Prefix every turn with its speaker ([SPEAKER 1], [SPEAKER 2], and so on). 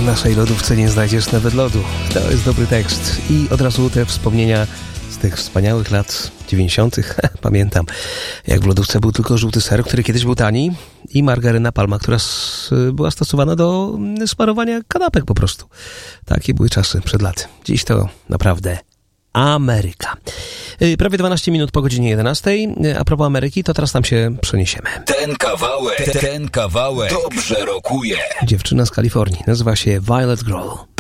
[SPEAKER 1] W naszej lodówce nie znajdziesz nawet lodu. To jest dobry tekst. I od razu te wspomnienia z tych wspaniałych lat 90. Pamiętam, jak w lodówce był tylko żółty ser, który kiedyś był tani, i margaryna Palma, która była stosowana do smarowania kanapek po prostu. Takie były czasy przed laty. Dziś to naprawdę Ameryka. Prawie 12 minut po godzinie 11. A propos Ameryki, to teraz tam się przeniesiemy.
[SPEAKER 2] Ten kawałek dobrze rokuje.
[SPEAKER 1] Dziewczyna z Kalifornii nazywa się Violet Girl.